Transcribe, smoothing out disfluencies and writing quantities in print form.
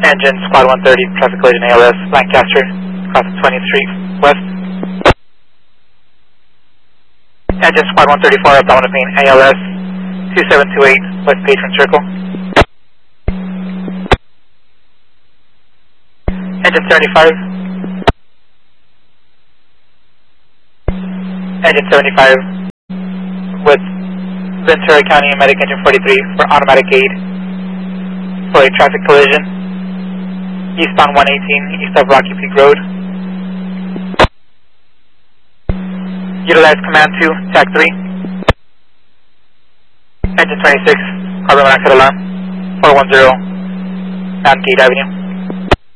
Engine Squad 130, traffic collision ALS, Lancaster, across 20th Street West. Engine Squad 134, abdominal pain ALS, 2728, West Patron Circle. Engine 75. Engine 75 with Ventura County Medic Engine 43 for automatic aid for a traffic collision eastbound 118 east of Rocky Peak Road. Utilize command 2, TAC 3. Engine 26, carbon monoxide alarm, 410 Mount Gate Avenue.